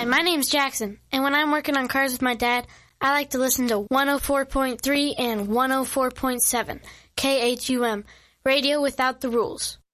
my name's Jackson, and when I'm working on cars with my dad, I like to listen to 104.3 and 104.7, KHUM, Radio Without the Rules.